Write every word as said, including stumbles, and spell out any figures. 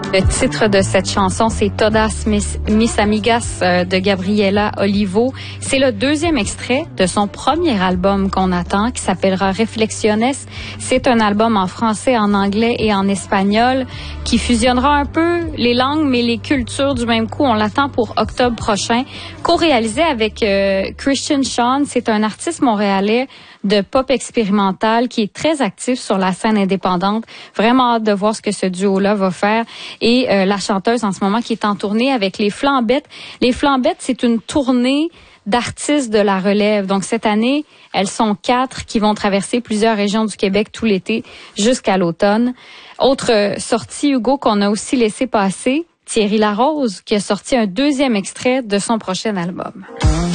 Le titre de cette chanson, c'est Todas Mis, Mis Amigas euh, de Gabriela Olivo. C'est le deuxième extrait de son premier album qu'on attend, qui s'appellera Reflexiones. C'est un album en français, en anglais et en espagnol qui fusionnera un peu les langues, mais les cultures du même coup. On l'attend pour octobre prochain. Co-réalisé avec euh, Christian Sean, c'est un artiste montréalais de pop expérimental qui est très actif sur la scène indépendante. Vraiment hâte de voir ce que ce duo-là va faire. Et euh, la chanteuse en ce moment qui est en tournée avec les Flambettes. Les Flambettes, c'est une tournée d'artistes de la relève. Donc cette année, elles sont quatre qui vont traverser plusieurs régions du Québec tout l'été jusqu'à l'automne. Autre euh, sortie, Hugo, qu'on a aussi laissé passer, Thierry Larose, qui a sorti un deuxième extrait de son prochain album.